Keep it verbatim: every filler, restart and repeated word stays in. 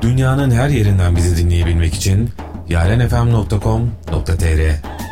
Dünyanın her yerinden bizi dinleyebilmek için yarenfm nokta com nokta tr